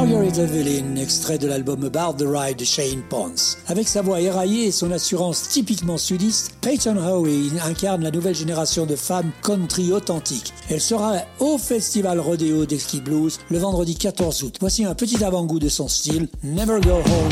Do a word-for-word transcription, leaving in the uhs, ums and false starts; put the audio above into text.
Margaret Evelyn, extrait de l'album About the Ride de Shane Ponce. Avec sa voix éraillée et son assurance typiquement sudiste, Peyton Howe incarne la nouvelle génération de femmes country authentiques. Elle sera au Festival Rodeo d'Esquí Blues le vendredi quatorze août. Voici un petit avant-goût de son style, Never Go Home